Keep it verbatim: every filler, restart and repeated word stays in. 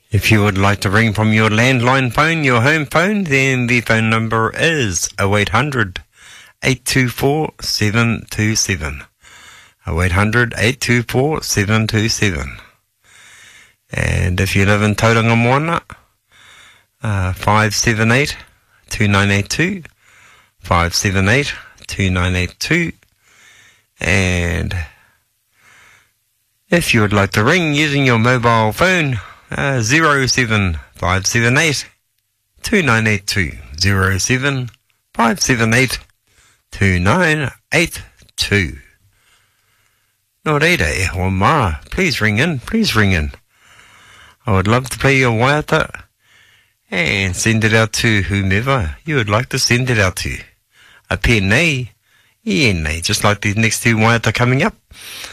If you would like to ring from your landline phone, your home phone, then the phone number is oh eight hundred, eight two four, seven two seven. oh eight hundred, eight two four, seven two seven. And if you live in Tauranga Moana, uh, five seven eight, two nine eight two, five seven eight, two nine eight two. And if you would like to ring using your mobile phone, uh, zero seven five seven eight, two nine eight two, zero seven five seven eight, two nine eight two. Nō reire, o mā, please ring in, please ring in. I would love to play your waiata and send it out to whomever you would like to send it out to. A pēnei, i ēnei, just like the next two waiata coming up.